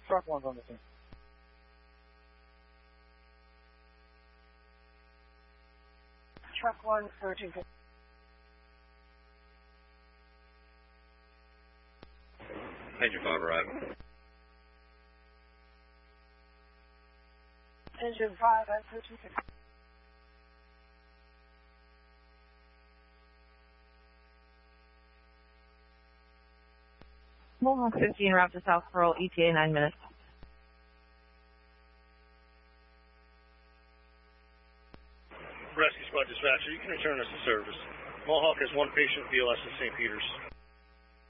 Truck 1's on the scene. Truck 1, urgent. Engine 5 arriving. Engine 5 at 13. Mohawk 15, route to South Pearl, ETA 9 minutes. Rescue Squad Dispatcher, you can return us to service. Mohawk has one patient, BLS in St. Peters.